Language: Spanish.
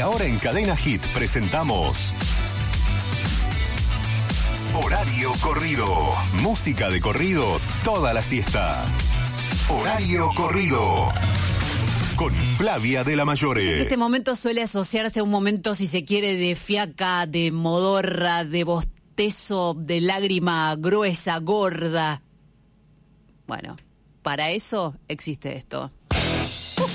ahora en Cadena Hit presentamos Horario Corrido. Música de corrido toda la siesta. Horario Corrido. Con Flavia de la Mayore. Este momento suele asociarse a un momento, si se quiere, de fiaca, de modorra, de bostezo, de lágrima gruesa, gorda. Bueno, para eso existe esto.